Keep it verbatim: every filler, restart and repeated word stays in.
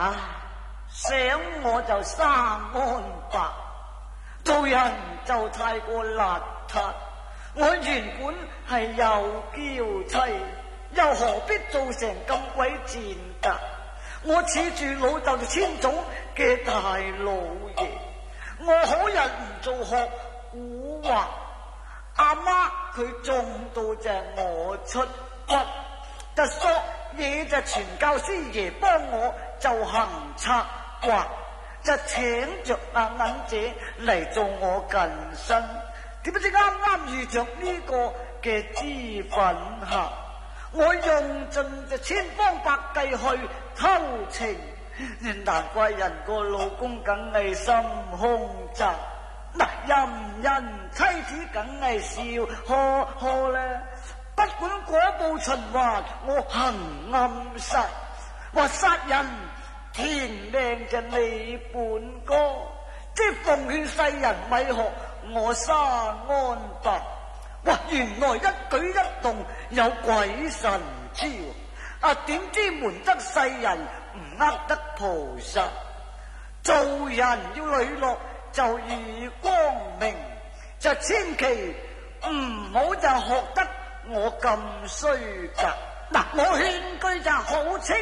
啊，想我就生安白，做人就太過邋遢。我原本係有嬌妻，又何必做成咁鬼賤格？我恃住老豆千種嘅大老爺，我可人唔做學古惑。阿媽佢種到就我出骨，就索嘢就傳教師爺幫我就行策劃，就請着阿銀姐嚟做我近身。點不知啱啱遇着呢個嘅脂粉客，我用盡就千方百計去偷情，難怪人個老公梗係心胸窄。嗱，淫人妻子梗係笑呵呵啦。不管果報循環，我行暗殺，話殺人填命就你本哥，即係奉勸世人咪學我沙安白。哇，原來一舉一動有鬼神知，啊點知瞞得世人唔呃得菩薩。做人要磊落就遇光明，就千祈唔好就學得我咁衰格。嗱，我勸句就好清